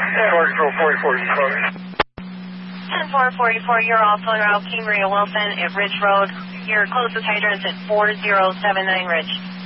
And Orange Road 44 is calling. 10-444, you're off on route King Maria Wilson at Ridge Road. Your closest hydrant's at 4079 Ridge.